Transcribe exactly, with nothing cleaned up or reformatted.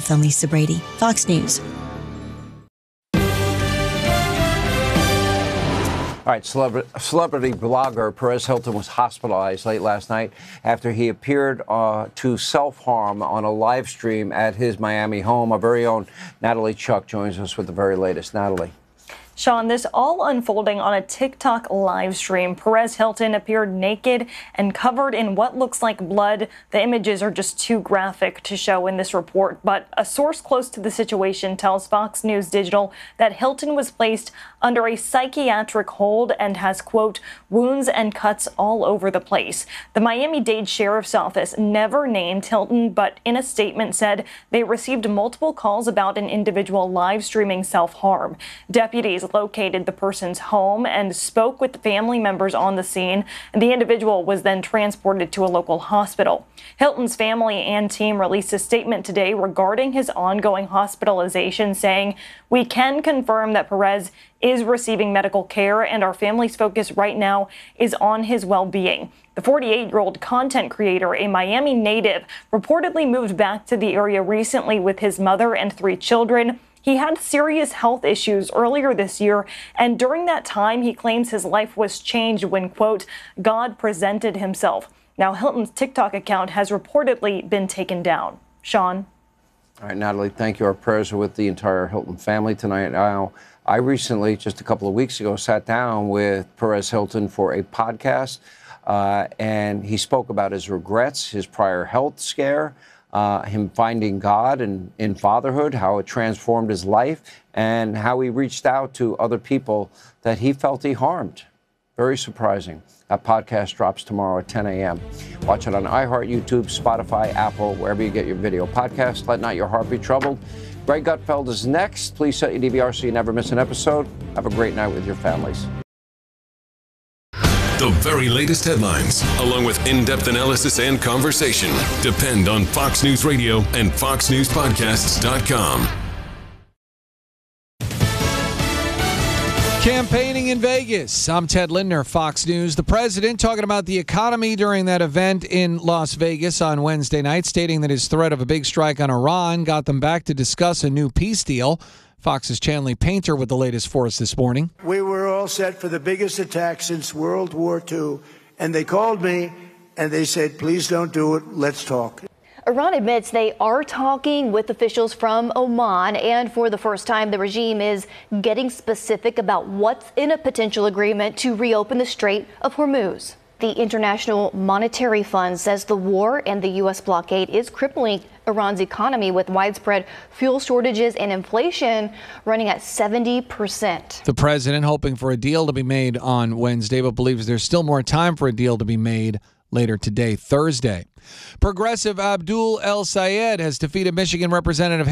I'm Lisa Brady, Fox News. All right, celebrity, celebrity blogger Perez Hilton was hospitalized late last night after he appeared uh, to self-harm on a live stream at his Miami home. Our very own Natalie Chuck joins us with the very latest. Natalie. Sean, this all unfolding on a TikTok live stream. Perez Hilton appeared naked and covered in what looks like blood. The images are just too graphic to show in this report, but a source close to the situation tells Fox News Digital that Hilton was placed under a psychiatric hold and has, quote, wounds and cuts all over the place. The Miami-Dade Sheriff's Office never named Hilton, but in a statement said they received multiple calls about an individual live streaming self-harm. Deputies located the person's home and spoke with the family members on the scene. The individual was then transported to a local hospital. Hilton's family and team released a statement today regarding his ongoing hospitalization, saying, "We can confirm that Perez is receiving medical care, and our family's focus right now is on his well-being." The forty-eight-year-old content creator, a Miami native, reportedly moved back to the area recently with his mother and three children. He had serious health issues earlier this year, and during that time, he claims his life was changed when, quote, God presented himself. Now, Hilton's TikTok account has reportedly been taken down. Sean? All right, Natalie, thank you. Our prayers are with the entire Hilton family tonight. Now, I recently, just a couple of weeks ago, sat down with Perez Hilton for a podcast, uh, and he spoke about his regrets, his prior health scare, Uh, him finding God and in fatherhood, how it transformed his life, and how he reached out to other people that he felt he harmed. Very surprising. That podcast drops tomorrow at ten a.m. Watch it on iHeart, YouTube, Spotify, Apple, wherever you get your video podcast. Let not your heart be troubled. Greg Gutfeld is next. Please set your D V R so you never miss an episode. Have a great night with your families. The very latest headlines, along with in-depth analysis and conversation, depend on Fox News Radio and fox news podcasts dot com. Campaigning in Vegas. I'm Ted Lindner, Fox News. The president talking about the economy during that event in Las Vegas on Wednesday night, stating that his threat of a big strike on Iran got them back to discuss a new peace deal. Fox's Chanley Painter with the latest for us this morning. We were all set for the biggest attack since World War Two, and they called me and they said, please don't do it, let's talk. Iran admits they are talking with officials from Oman, and for the first time, the regime is getting specific about what's in a potential agreement to reopen the Strait of Hormuz. The International Monetary Fund says the war and the U S blockade is crippling Iran's economy, with widespread fuel shortages and inflation running at seventy percent. The president hoping for a deal to be made on Wednesday, but believes there's still more time for a deal to be made later today, Thursday. Progressive Abdul El Sayed has defeated Michigan Representative